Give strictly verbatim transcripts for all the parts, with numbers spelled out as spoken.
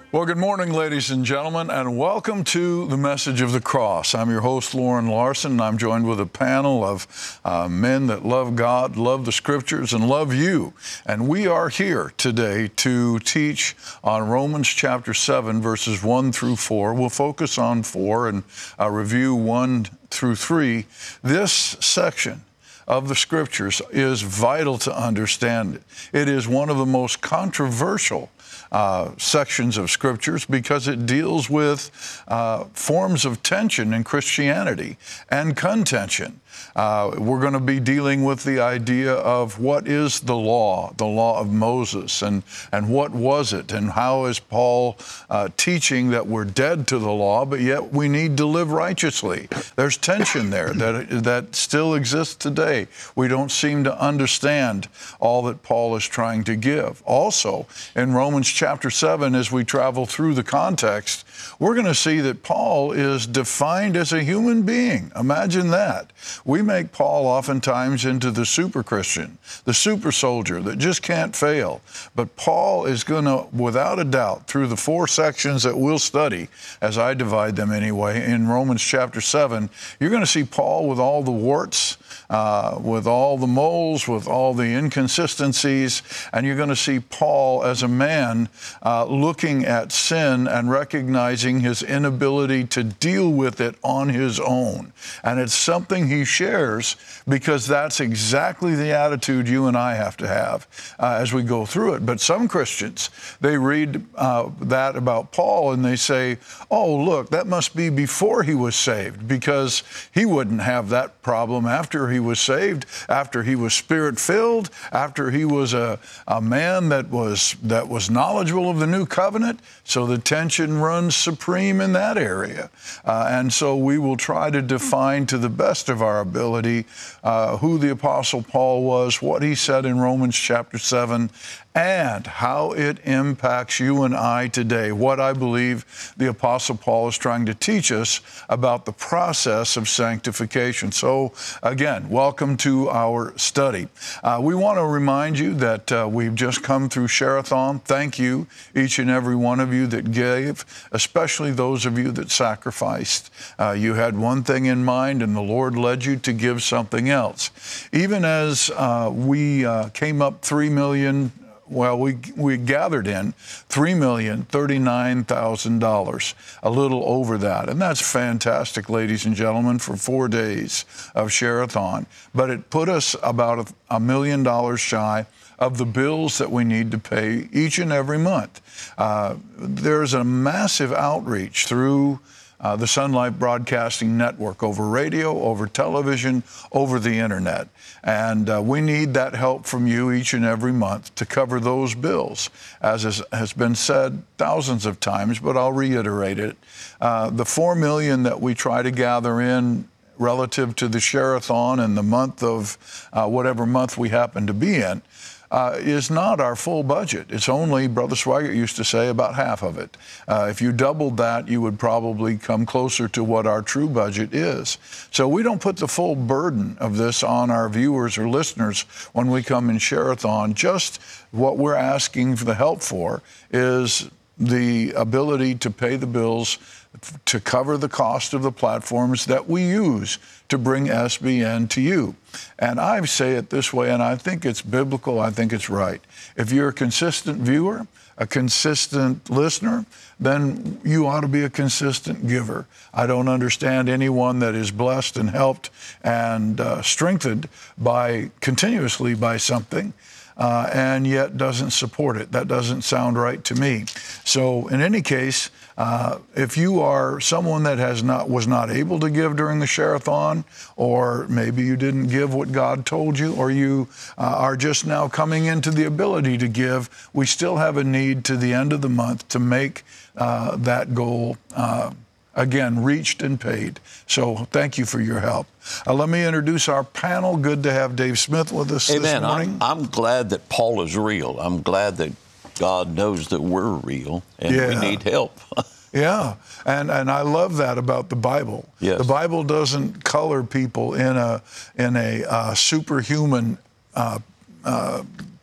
Well, good morning, ladies and gentlemen, and welcome to the Message of the Cross. I'm your host, Loren Larson, and I'm joined with a panel of uh, men that love God, love the Scriptures, and love you. And we are here today to teach on Romans chapter seven, verses one through four. We'll focus on four and uh, review one through three. This section of the Scriptures is vital to understand it. It is one of the most controversial Uh, sections of Scriptures because it deals with uh, forms of tension in Christianity and contention. Uh, we're going to be dealing with the idea of what is the law, the law of Moses, and, and what was it, and how is Paul uh, teaching that we're dead to the law, but yet we need to live righteously. There's tension there that, that still exists today. We don't seem to understand all that Paul is trying to give. Also, in Romans chapter seven, as we travel through the context, we're going to see that Paul is defined as a human being. Imagine that. We make Paul oftentimes into the super Christian, the super soldier that just can't fail. But Paul is going to, without a doubt, through the four sections that we'll study, as I divide them anyway, in Romans chapter seven, you're going to see Paul with all the warts, uh, with all the moles, with all the inconsistencies, and you're going to see Paul as a man uh, looking at sin and recognizing his inability to deal with it on his own. And it's something he shares because that's exactly the attitude you and I have to have uh, as we go through it. But some Christians, they read uh, that about Paul and they say, oh, look, that must be before he was saved, because he wouldn't have that problem after he was saved, after he was Spirit-filled, after he was a, a man that was, that was knowledgeable of the new covenant. So the tension runs supreme in that area. Uh, and so we will try to define to the best of our ability uh, who the Apostle Paul was, what he said in Romans chapter seven, and how it impacts you and I today, what I believe the Apostle Paul is trying to teach us about the process of sanctification. So again, welcome to our study. Uh, we want to remind you that uh, we've just come through Share-a-thon. Thank you, each and every one of you that gave, especially those of you that sacrificed. Uh, you had one thing in mind, and the Lord led you to give something else. Even as uh, we uh, came up three million, well, we we gathered in three million thirty-nine thousand dollars, a little over that. And that's fantastic, ladies and gentlemen, for four days of Share-a-thon. But it put us about a, a million dollars shy of the bills that we need to pay each and every month. Uh, there's a massive outreach through Uh, the Sunlight Broadcasting Network, over radio, over television, over the internet. And uh, we need that help from you each and every month to cover those bills. As is, has been said thousands of times, but I'll reiterate it. Uh, the four million that we try to gather in relative to the Share-a-thon in the month of uh, whatever month we happen to be in, Uh, is not our full budget. It's only, Brother Swigert used to say, about half of it. Uh, if you doubled that, you would probably come closer to what our true budget is. So we don't put the full burden of this on our viewers or listeners when we come in Share-a-thon. Just what we're asking for the help for is the ability to pay the bills, to cover the cost of the platforms that we use to bring S B N to you. And I say it this way, and I think it's biblical, I think it's right. If you're a consistent viewer, a consistent listener, then you ought to be a consistent giver. I don't understand anyone that is blessed and helped and uh, strengthened by continuously by something Uh, and yet doesn't support it. That doesn't sound right to me. So in any case, uh, if you are someone that has not was not able to give during the Share-a-thon, or maybe you didn't give what God told you, or you uh, are just now coming into the ability to give, we still have a need to the end of the month to make uh, that goal uh, again, reached and paid. So thank you for your help. Uh, let me introduce our panel. Good to have Dave Smith with us Amen. this morning. I'm, I'm glad that Paul is real. I'm glad that God knows that we're real and yeah. we need help. Yeah, and and I love that about the Bible. Yes. The Bible doesn't color people in a in a uh, superhuman uh, uh,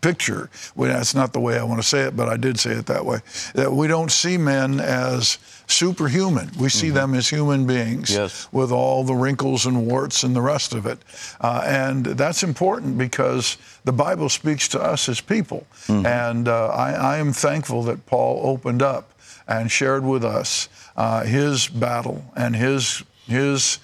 picture. Well, that's not the way I want to say it, but I did say it that way. That we don't see men as superhuman. We see mm-hmm. them as human beings yes. with all the wrinkles and warts and the rest of it. Uh, and that's important because the Bible speaks to us as people. Mm-hmm. And uh, I, I am thankful that Paul opened up and shared with us uh, his battle and his his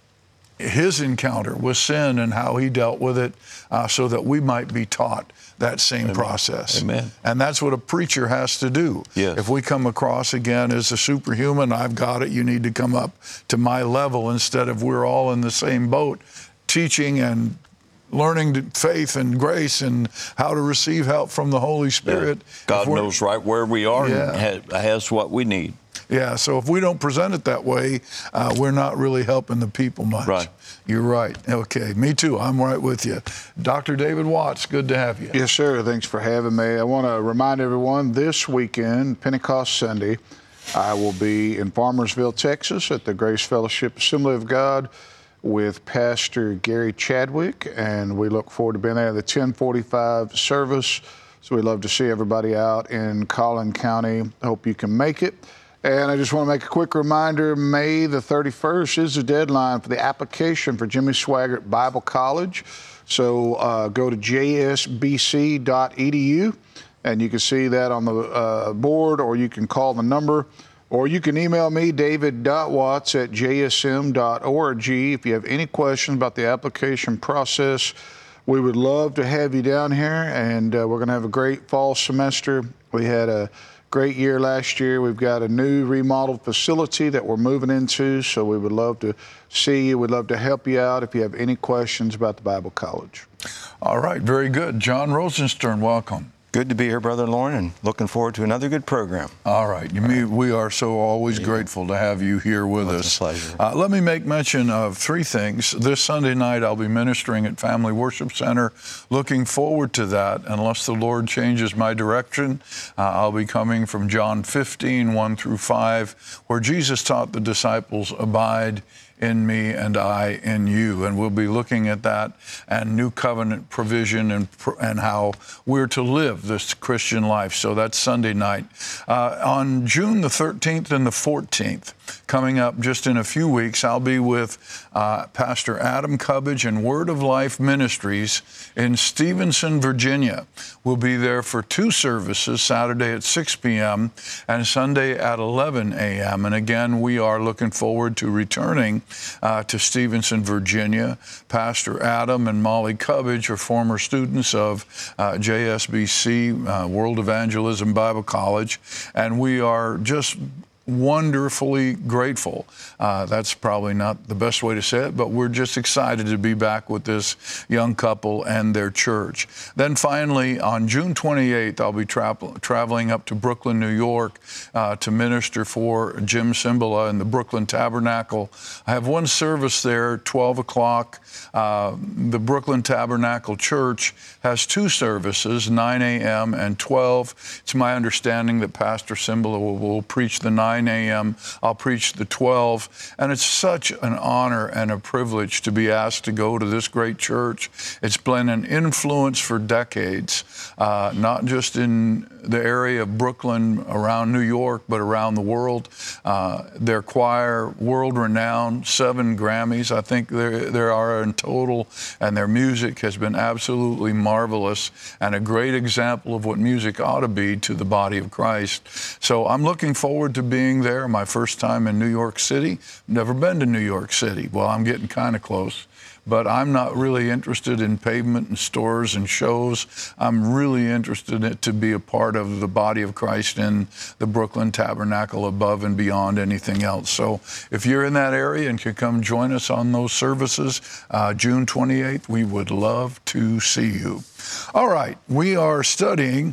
his encounter with sin and how he dealt with it uh, so that we might be taught that same Amen. process. Amen. And that's what a preacher has to do. Yes. If we come across again as a superhuman, I've got it, you need to come up to my level, instead of we're all in the same boat teaching and learning faith and grace and how to receive help from the Holy Spirit. Yeah. God knows right where we are yeah. and ha- has what we need. Yeah, so if we don't present it that way, uh, we're not really helping the people much. Right. You're right. Okay, me too. I'm right with you. Doctor David Watts, good to have you. Yes, sir. Thanks for having me. I want to remind everyone this weekend, Pentecost Sunday, I will be in Farmersville, Texas at the Grace Fellowship Assembly of God with Pastor Gary Chadwick, and we look forward to being there at the ten forty-five service. So we'd love to see everybody out in Collin County. Hope you can make it. And I just want to make a quick reminder, May the thirty-first is the deadline for the application for Jimmy Swaggart Bible College. So uh, go to j s b c dot e d u, and you can see that on the uh, board, or you can call the number, or you can email me, david dot watts at j s m dot org. If you have any questions about the application process, we would love to have you down here, and uh, we're going to have a great fall semester. We had a great year last year. We've got a new remodeled facility that we're moving into, so we would love to see you. We'd love to help you out if you have any questions about the Bible College. All right, very good. John Rosenstern, welcome. Good to be here, Brother Lauren, and looking forward to another good program. All right. You mean, we are so always yeah. grateful to have you here with well, us. It's a pleasure. Uh, let me make mention of three things. This Sunday night, I'll be ministering at Family Worship Center. Looking forward to that. Unless the Lord changes my direction, uh, I'll be coming from John fifteen, one through five, where Jesus taught the disciples, abide in me and I in you. And we'll be looking at that and new covenant provision and and how we're to live this Christian life. So that's Sunday night. Uh, on June the thirteenth and the fourteenth, coming up just in a few weeks, I'll be with uh, Pastor Adam Cubbage and Word of Life Ministries in Stevenson, Virginia. We'll be there for two services, Saturday at six p.m. and Sunday at eleven a.m. And again, we are looking forward to returning uh, to Stevenson, Virginia. Pastor Adam and Molly Cubbage are former students of uh, J S B C, uh, World Evangelism Bible College, and we are just wonderfully grateful. Uh, that's probably not the best way to say it, but we're just excited to be back with this young couple and their church. Then finally, on June twenty-eighth, I'll be tra- traveling up to Brooklyn, New York uh, to minister for Jim Cymbala in the Brooklyn Tabernacle. I have one service there, twelve o'clock. Uh, the Brooklyn Tabernacle Church has two services, nine a.m. and twelve. It's my understanding that Pastor Cymbala will, will preach the nine a.m. I'll preach the twelve. And it's such an honor and a privilege to be asked to go to this great church. It's been an influence for decades, uh, not just in the area of Brooklyn, around New York, but around the world. Uh, their choir, world-renowned, seven Grammys, I think there, there are in total, and their music has been absolutely marvelous and a great example of what music ought to be to the body of Christ. So I'm looking forward to being there. My first time in New York City. Never been to New York City. Well, I'm getting kind of close. But I'm not really interested in pavement and stores and shows. I'm really interested in it to be a part of the body of Christ in the Brooklyn Tabernacle above and beyond anything else. So if you're in that area and can come join us on those services, uh, June twenty-eighth, we would love to see you. All right, we are studying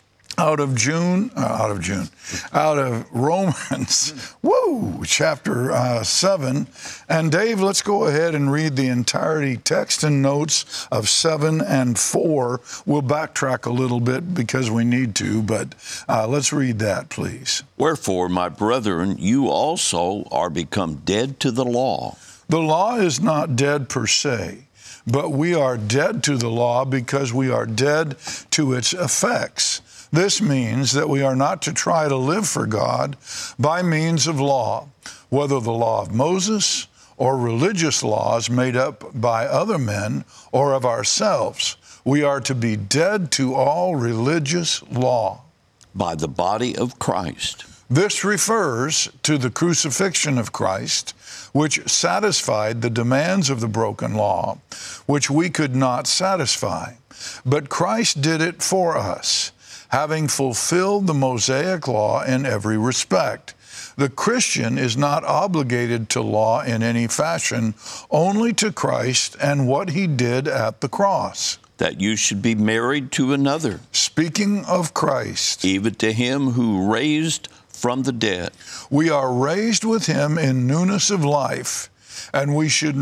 out of June, uh, out of June, out of Romans, woo, chapter uh, seven. And Dave, let's go ahead and read the entirety, text and notes of seven and four. We'll backtrack a little bit because we need to, but uh, let's read that, please. Wherefore, my brethren, you also are become dead to the law. The law is not dead per se, but we are dead to the law because we are dead to its effects. This means that we are not to try to live for God by means of law, whether the law of Moses or religious laws made up by other men or of ourselves. We are to be dead to all religious law. By the body of Christ. This refers to the crucifixion of Christ, which satisfied the demands of the broken law, which we could not satisfy. But Christ did it for us, having fulfilled the Mosaic law in every respect. The Christian is not obligated to law in any fashion, only to Christ and what he did at the cross. That you should be married to another. Speaking of Christ, even to him who raised from the dead. We are raised with him in newness of life, and we should